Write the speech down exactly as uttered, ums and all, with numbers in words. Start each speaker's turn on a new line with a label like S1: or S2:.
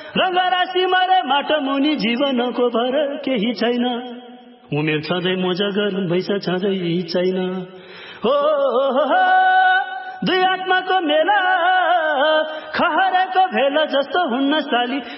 S1: रङ्गराशि मरे माटो मुनि जीवनको भर केही छैन उमेर छँदै मोजगर भैसा छँदै छैन हो दुई आत्माको मेला खहरेको भेला जस्तो हुन्न साली